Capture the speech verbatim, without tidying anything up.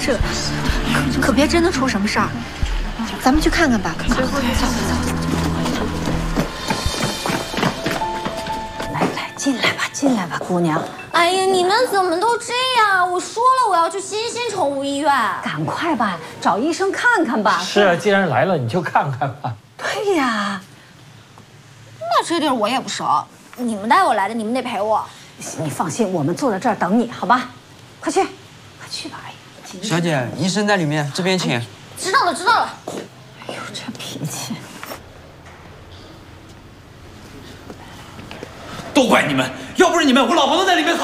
这可可别真的出什么事儿，咱们去看看吧。走走走。 来来，进来吧，进来吧，姑娘。 哎呀，你们怎么都这样？我说了，我要去新兴宠物医院。 赶快吧，找医生看看吧。 是啊，既然来了，你就看看吧。 对呀。 那这地儿我也不熟，你们带我来的，你们得陪我。 你放心，我们坐在这儿等你，好吧？快去，快去吧！哎， 小姐，医生在里面，这边请。 知道了，知道了。 哎呦，这脾气！ 都怪你们，要不是你们，我老婆都在里面。